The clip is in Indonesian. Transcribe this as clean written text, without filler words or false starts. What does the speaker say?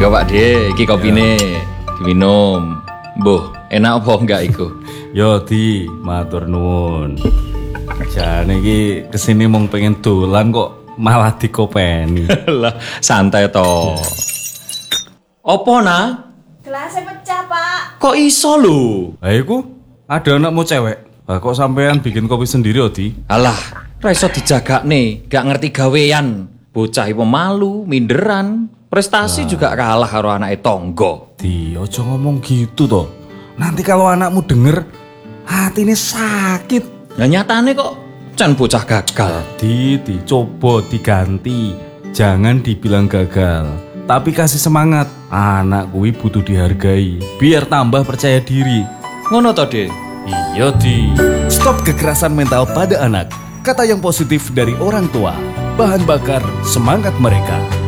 Monggo Pak De, iki kopine diminum. Mbuh, enak apa enggak iku? Yo Di, matur nuwun. Jane iki kesini mung pengen dolan kok malah dikopeni. Lah, santai to. Apa nah? Gelasnya pecah, Pak. Kok iso lho? Lah iku ada anakmu cewek. Lah kok sampean bikin kopi sendiri Di? Alah, ra iso dijagakne, gak ngerti gawean. Bocah iku malu, minderan. Prestasi juga kalah karo anake tonggo. Di, ojo ngomong gitu toh. Nanti kalau anakmu denger, hatinya sakit. Lah nyatane kok can bocah gagal. Di, coba diganti. Jangan dibilang gagal, tapi kasih semangat. Anak kuwi butuh dihargai, biar tambah percaya diri. Ngono to, De? Iya, Di. Stop kekerasan mental pada anak. Kata yang positif dari orang tua. Bahan bakar semangat mereka.